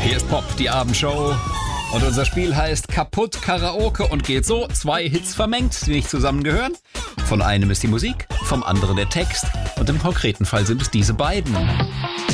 Hier ist Pop, die Abendshow. Und unser Spiel heißt Kaputt Karaoke und geht so: 2 Hits vermengt, die nicht zusammengehören. Von einem ist die Musik, vom anderen der Text. Und im konkreten Fall sind es diese beiden.